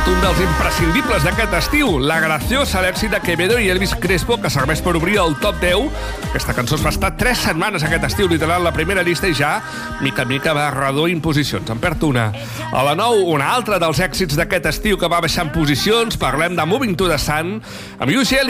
arribat un dels imprescindibles d'aquest estiu, La Graciosa, l'èxit de Quevedo i Elvis Crespo, que serveix per obrir el top 10. Aquesta cançó es va estar 3 setmanes aquest estiu, literal, la primera llista, i ja, mica en mica, va reduint posicions. En perd una. A la 9, una altra dels èxits d'aquest estiu que va baixant posicions. Parlem de Moving to the Sun, amb UGL